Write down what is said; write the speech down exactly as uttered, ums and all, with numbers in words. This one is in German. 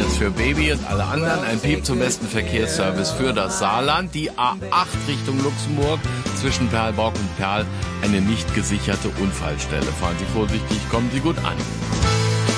Service für Baby und alle anderen. Ein Piep zum besten Verkehrsservice für das Saarland. Die A acht Richtung Luxemburg zwischen Perlborg und Perl. Eine nicht gesicherte Unfallstelle. Fahren Sie vorsichtig, kommen Sie gut an.